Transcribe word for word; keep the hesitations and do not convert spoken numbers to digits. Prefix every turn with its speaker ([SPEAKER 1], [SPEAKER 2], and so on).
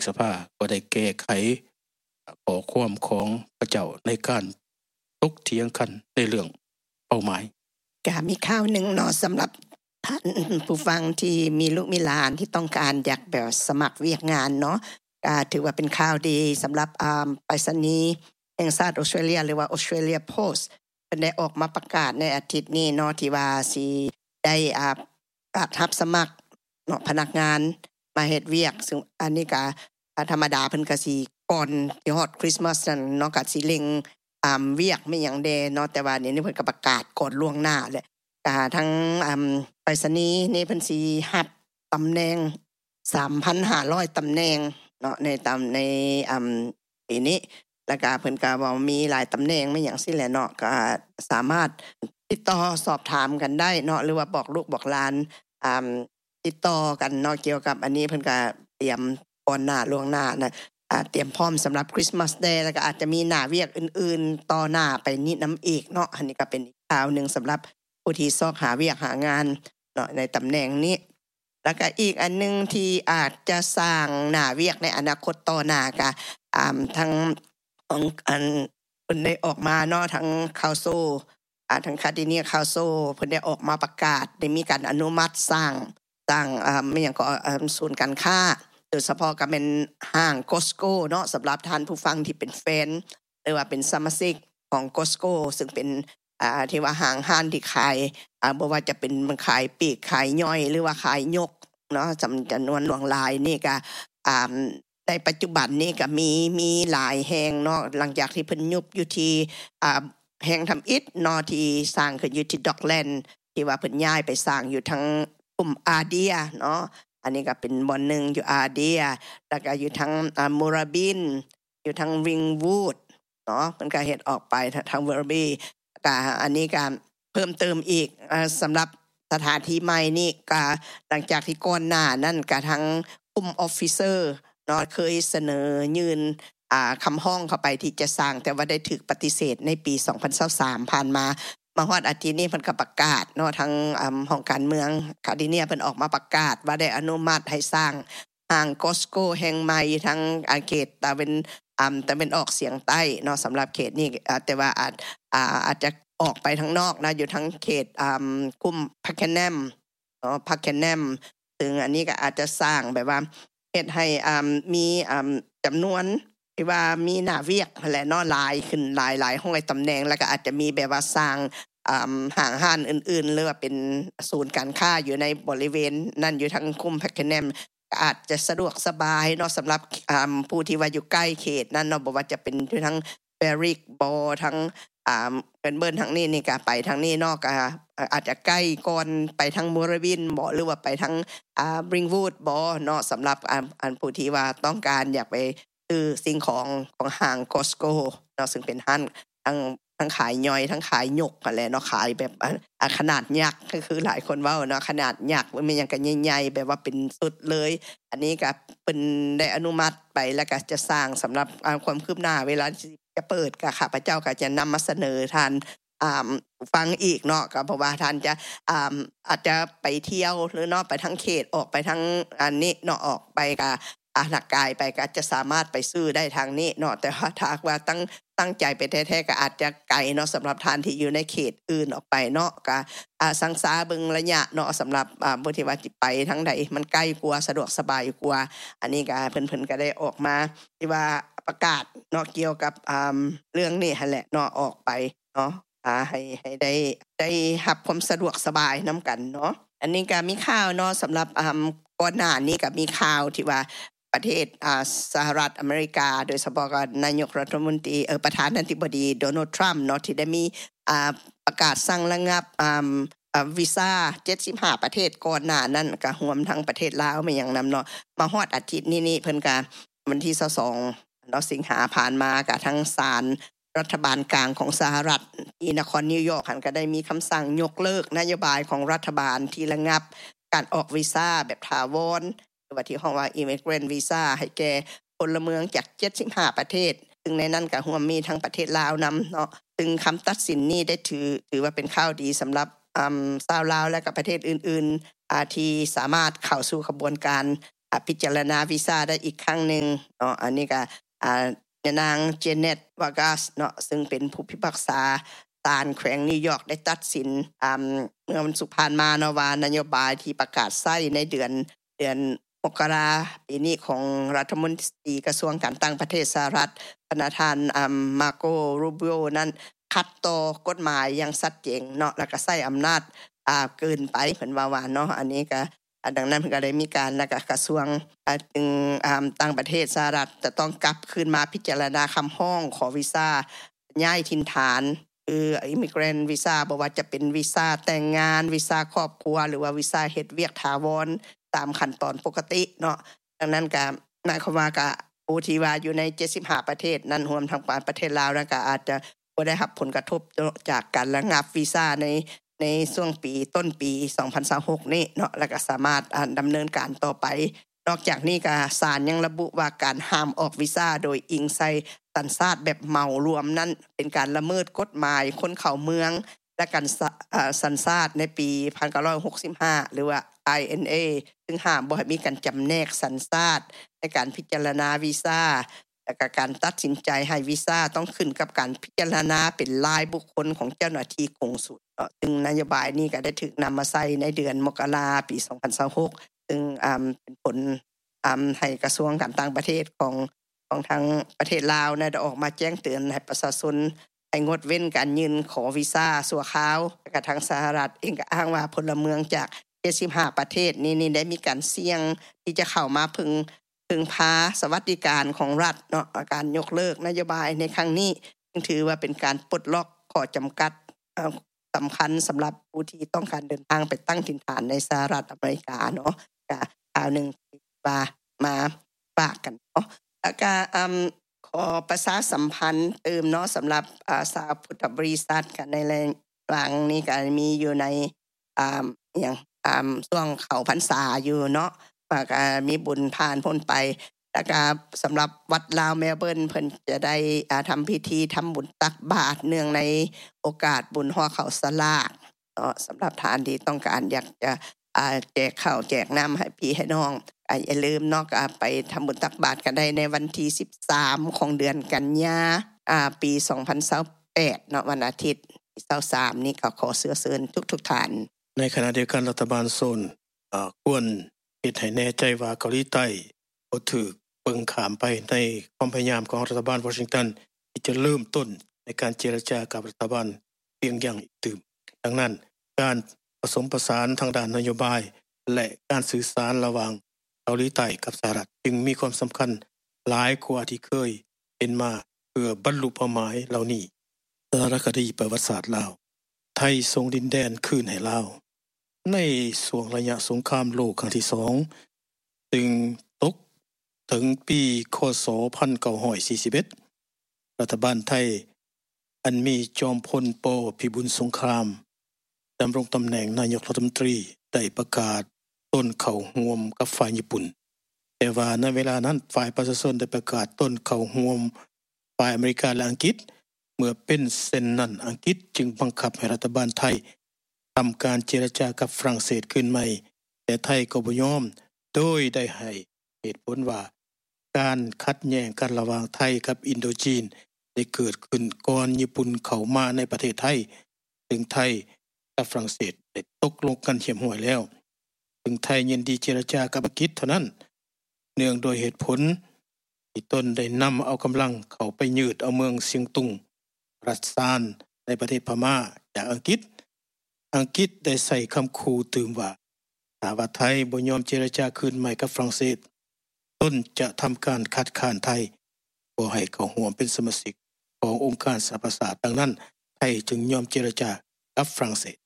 [SPEAKER 1] สภาก็ได้แก้ไขขอความของพระเจ้าในการตกเถียงกันในเรื่องเป้าหมาย
[SPEAKER 2] ก็มีข่าวหนึ่งเนาะสำหรับท่านผู้ฟังที่มีลูกมีหลานที่ต้องการอยากแบบสมัครเวียกงานเนาะก็ถือว่าเป็นข่าวดีสำหรับอ่าไปรษณีย์แห่งชาติออสเตรเลียหรือว่า Australia Post เพิ่นได้ออกมาประกาศในอาทิตย์นี้เนาะที่ว่าสิได้อ่ารับสมัครเนาะพนักงานมาเฮ็ดเวียกซึ่งอันนี้ก็ธรรมดาเพิ่นก็สิก่อนที่ฮอดคริสต์มาสนั่นเนาะก็สิเล็งอ่าเวียกไม่หยังแดเนาะแต่ว่านี่เพิ่นก็ประกาศก่อนล่วงหน้าแหละอ่าทั้งอ่าไปรษณีย์นี่เพิ่นสิรับตำแหน่ง สามพันห้าร้อย ตำแหน่งเนาะในตำในอ่าปีนี้แล้วก็เพิ่นก็ว่ามีหลายตำแหน่งไม่หยังซี่แหละเนาะก็สามารถติดต่อสอบถามกันได้เนาะหรือว่าบอกลูกบอกหลานอ่าติดต่อกันเนาะเกี่ยวกับอันนี้เพิ่นก็เตรียมก่อนหน้าล่วงหน้านะอ่าเตรียมพร้อมสำหรับคริสต์มาสเดย์แล้วก็อาจจะมีหน้าเวียกอื่นๆต่อหน้าไปนิดน้ำอีกเนาะอันนี้ก็เป็นข่าวนึงสำหรับผู้ที่ซอกหาเวียกหางานเนาะในตำแหน่งนี้แล้วก็อีกอันนึงที่อาจจะสร้างหน้าเวียกในอนาคตต่อหน้าก็อ่าทั้งของอันเพิ่นได้ออกมาเนาะทั้งคาวโซอ่าทั้งคาดิเนียคาวโซเพิ่นได้ออกมาประกาศได้มีการอนุมัติสร้างสร้างอ่าไม่หยังก็อ่าศูนย์การค้าโดยเฉพาะก็เป็นห้าง Costco เนาะสำหรับท่านผู้ฟังที่เป็นแฟนหรือว่าเป็นสมาชิกของ Costco ซึ่งเป็นอ่าที่ว่าห้างห้านที่ขายอ่าบ่ว่าจะเป็นมันขายปลีกขายย่อยหรือว่าขายยกเนาะจำจำนวนหลวงหลายนี่ก็อ่าในปัจจุบันนี้ก็มีมีหลายแห่งเนาะหลังจากที่เพิ่นยุบอยู่ที่อ่าแห่งทำอิฐเนาะที่สร้างขึ้นอยู่ที่ด็อกแลนด์ที่ว่าเพิ่นย้ายไปสร้างอยู่ทั้งกลุ่มอาเดียเนาะอันนี้ก็เป็นบ่อนนึงอยู่อาเดียแล้วก็อยู่ทั้งอ่ามูราบินอยู่ทั้งริงวูดเนาะเพิ่นก็เฮ็ดออกไปทางเวอร์บีก็อันนี้ก็เพิ่มเติมอีกอ่าสำหรับสถานที่ใหม่นี่ก็หลังจากที่ก่อนหน้านั้นก็ทั้งกลุ่มออฟฟิเซอร์เนาะเคยเสนอยื่นอ่าคำร้องเข้าไปที่จะสร้างแต่ว่าได้ถูกปฏิเสธในปีสองพันยี่สิบสามผ่านมามาฮอดอาทิตย์นี้เพิ่นก็ประกาศเนาะทางอ่าห้องการเมืองคาดิเนียเพิ่นออกมาประกาศว่าได้อนุมัติให้สร้างห้าง Costco แห่งใหม่ทั้งอาเขตตะวันอ่าตะวันออกเฉียงใต้เนาะสำหรับเขตนี้แต่ว่าอาจอ่าอาจจะออกไปทางนอกนะอยู่ทั้งเขตอ่ากลุ่มพักแคนแนมเนาะพักแคนแนมซึ่งอันนี้ก็อาจจะสร้างแบบว่าเฮ็ดให้อ่ามีอ่าจำนวนที่ว่ามีหน้าเวียกและเนาะหลายขึ้นหลายๆห้องตำแหน่งแล้วก็อาจจะมีแบบว่าสร้างอ่าห้างห้านอื่นๆหรือว่าเป็นศูนย์การค้าอยู่ในบริเวณนั่นอยู่ทั้งกลุ่มพักแคนแนมอาจจะสะดวกสบายเนาะสำหรับอ่าผู้ที่ว่าอยู่ใกล้เขตนั้นเนาะบ่ว่าจะเป็นอยู่ทั้งเบริกบอทั้งอ่าเป็นเบิ้นทางนี้นี่ก็ไปทางนี้เนาะก็อาจจะใกล้ก่อนไปทางมูราวินบ่หรือว่าไปทางอ่าบริงวูดบ่เนาะสำหรับอ่าอันผู้ที่ว่าต้องการอยากไปซื้อสิ่งของของห้าง Costco เนาะซึ่งเป็นห้างทั้งทั้งขายย่อยทั้งขายยกนั่นแหละเนาะขายแบบอ่าขนาดยักษ์ก็คือหลายคนเว้าเนาะขนาดยักษ์มันมีหยังก็ใหญ่ๆแบบว่าเป็นสุดเลยอันนี้ก็เพิ่นได้อนุมัติไปแล้วก็จะสร้างสำหรับอ่าความคืบหน้าเวลาจะเปิดก็ข้าพเจ้าก็จะนำมาเสนอท่านอ่าฟังอีกเนาะก็เพราะว่าท่านจะอ่าอาจจะไปเที่ยวหรือเนาะไปทั้งเขตออกไปทั้งอันนี้เนาะออกไปก็อาหนักกายไปก็จะสามารถไปซื้อได้ทางนี้เนาะแต่ว่าถ้าว่าตั้งตั้งใจไปแท้ๆก็อาจจะไกลเนาะสำหรับท่านที่อยู่ในเขตอื่นออกไปเนาะก็อ่าสังสาเบิ่งระยะเนาะสำหรับอ่าผู้ที่ว่าสิไปทางใดมันใกล้กว่าสะดวกสบายกว่าอันนี้ก็เพิ่นๆก็ได้ออกมาที่ว่าประกาศเนาะเกี่ยวกับอ่าเรื่องนี้หั่นแหละเนาะออกไปเนาะอ่าให้ให้ได้ได้รับความสะดวกสบายนำกันเนาะอันนี้ก็มีข่าวเนาะสำหรับอ่าก่อนหน้านี้ก็มีข่าวที่ว่าประเทศอ่าสหรัฐอเมริกาโดยเฉพาะกับนายกรัฐมนตรีเอ่อประธานาธิบดีโดนัลด์ทรัมป์เนาะที่ได้มีอ่าประกาศสั่งระงับอ่าอ่าวีซ่าเจ็ดสิบห้าประเทศก่อนหน้านั้นก็รวมทั้งประเทศลาวไม่หยังนำเนาะมาฮอดอาทิตย์นี้นี่เพิ่นก็วันที่ยี่สิบสองเนาะสิงหาผ่านมาก็ทั้งศาลรัฐบาลกลางของสหรัฐที่นครนิวยอร์กก็ได้มีคำสั่งยกเลิกนโยบายของรัฐบาลที่ระงับการออกวีซ่าแบบถาวรหรือว่าที่เรียกว่า Immigrant Visa ให้แก่พลเมืองจากเจ็ดสิบห้าประเทศซึ่งในนั้นก็รวมมีทั้งประเทศลาวนำเนาะซึ่งคำตัดสินนี้ได้ถือถือว่าเป็นข่าวดีสำหรับอ่าชาวลาวและก็ประเทศอื่นๆอ่าที่สามารถเข้าสู่กระบวนการพิจารณาวีซ่าได้อีกครั้งหนึ่งเนาะอันนี้ก็อ่านางเจเน็ตวากัสเนาะซึ่งเป็นผู้พิพากษาศาลแขวงนิวยอร์กได้ตัดสินอ่าเมื่อวันศุกร์ผ่านมาเนาะว่านโยบายที่ประกาศใช้ในเดือนเดือนมกราคมปีนี้ของรัฐมนตรีกระทรวงการต่างประเทศสหรัฐประธานอ่ามาโกรูบิโอนั้นขัดต่อกฎหมายอย่างชัดเจนเนาะแล้วก็ใช้อำนาจอ่าเกินไปเพิ่นว่าว่าเนาะอันนี้ก็ดังนั้นเพิ่นก็ได้มีการแล้วก็กระทรวงถึงอ่าต่างประเทศสหรัฐจะต้องกลับคืนมาพิจารณาคำร้องขอวีซ่าย้ายถิ่นฐานคือ immigrant visa บ่ว่าจะเป็นวีซ่าแต่งงานวีซ่าครอบครัวหรือว่าวีซ่าเฮ็ดเวียกถาวรตามขั้นตอนปกติเนาะดังนั้นก็หมายความว่าก็ผู้ที่ว่าอยู่ในเจ็ดสิบห้าประเทศนั้นรวมทั้งประเทศลาวแล้วก็อาจจะบ่ได้รับผลกระทบจากการระงับวีซ่าในในช่วงปีต้นปีสองพันยี่สิบหกนี้เนาะแล้วก็สามารถดำเนินการต่อไปนอกจากนี้ก็ศาลยังระบุว่าการห้ามออกวีซ่าโดยอิงใส่สัญชาติแบบเหมารวมนั้นเป็นการละเมิดกฎหมายคนเข้าเมืองและการสัญชาติในปีหนึ่งพันเก้าร้อยหกสิบห้าหรือว่า ไอ เอ็น เอ ซึ่งห้ามบ่ให้มีการจำแนกสัญชาติในการพิจารณาวีซ่าและก็การตัดสินใจให้วีซ่าต้องขึ้นกับการพิจารณาเป็นรายบุคคลของเจ้าหน้าที่กงสุลซึ่งนโยบายนี้ก็ได้ถูกนำมาใช้ในเดือนมกราคมปีสองพันยี่สิบหกซึ่งอ่าเป็นผลอ่าให้กระทรวงการต่างประเทศของของทางประเทศลาวได้ออกมาแจ้งเตือนให้ประชาชนให้งดเว้นการยื่นขอวีซ่าชั่วคราวและก็ทางสหรัฐเองก็อ้างว่าพลเมืองจากเจ็ดสิบห้าประเทศนี้นี่ได้มีการเสี่ยงที่จะเข้ามาพึงพึงพาสวัสดิการของรัฐเนาะการยกเลิกนโยบายในครั้งนี้จึงถือว่าเป็นการปลดล็อกข้อจำกัดสำคัญสำหรับผู้ที่ต้องการเดินทางไปตั้งถิ่นฐานในสหรัฐอเมริกาเนาะก็ข่าวหนึ่งมามาฝากกันเนาะแล้วก็อืมขอประชาสัมพันธ์เติมเนาะสำหรับอ่าสาพุทธบริษัทกันในหลังนี้ก็มีอยู่ในอ่าอย่างอ่าช่วงเข้าพรรษาอยู่เนาะก็มีบุญผ่านพ้นไปแล้วก็สำหรับวัดลาวเมลเบิร์นเพิ่นจะได้อ่าทำพิธีทำบุญตักบาตรเนื่องในโอกาสบุญฮอเข้าสลากเนาะสำหรับทานที่ต้องการอยากจะอ่าแจกข้าวแจกน้ำให้พี่ให้น้องอย่าลืมเนาะไปทำบุญตักบาตรกันได้ในวันที่สิบสามของเดือนกันยาอ่าปีสองพันยี่สิบแปดเนาะวันอาทิตย์ยี่สิบสามนี้ก็ขอเสื้อเชิญทุกๆท่าน
[SPEAKER 1] ในขณะเดียวกันรัฐบาลโซนอ่าควรเฮ็ดให้แน่ใจว่าเกาหลีใต้บ่ถูกเบิ่งข้ามไปในความพยายามของรัฐบาลวอชิงตันที่จะเริ่มต้นในการเจรจากับรัฐบาลเพียงอย่างอีกตื่มดังนั้นการผสมผสานทางด้านนโยบายและการสื่อสารระหว่างเกาหลีใต้กับสหรัฐจึงมีความสำคัญหลายกว่าที่เคยเป็นมาเพื่อบรรลุเป้าหมายเหล่านี้สารคดีประวัติศาสตร์ลาวไทยส่งดินแดนคืนให้ลาวในช่วงระยะสงครามโลกครั้งที่สองซึ่งตกถึงปีคศหนึ่งพันเก้าร้อยสี่สิบเอ็ดรัฐบาลไทยอันมีจอมพลป.พิบูลสงครามดำรงตำแหน่งนายกรัฐมนตรีได้ประกาศต้นเข้าร่วมกับฝ่ายญี่ปุ่นแต่ว่าในเวลานั้นฝ่ายประชาชนได้ประกาศต้นเข้าร่วมฝ่ายอเมริกาและอังกฤษเมื่อเป็นเช่นนั้นอังกฤษจึงบังคับให้รัฐบาลไทยทำการเจรจากับฝรั่งเศสขึ้นใหม่แต่ไทยก็บ่ยอมโดยได้ให้เหตุผลว่าการขัดแย้งกันระหว่างไทยกับอินโดจีนได้เกิดขึ้นก่อนญี่ปุ่นเข้ามาในประเทศไทยซึ่งไทยกับฝรั่งเศสได้ตกลงกันเหี่ยมห้อยแล้วซึ่งไทยยินดีเจรจากับอังกฤษเท่านั้นเนื่องโดยเหตุผลที่ตนได้นำเอากำลังเข้าไปยืดเอาเมืองเซียงตุงรัสซานในประเทศพม่าจากอังกฤษอังกฤษได้ใส่คำคูตื่มว่าถ้าว่าไทยบ่ยอมเจรจาคืนใหม่กับฝรั่งเศสตนจะทำการคัดค้านไทยบ่ให้เข้าร่วมเป็นสมาชิกขององค์การสหประชาชาติดังนั้นไทยจึงยอมเจรจากับฝรั่งเศส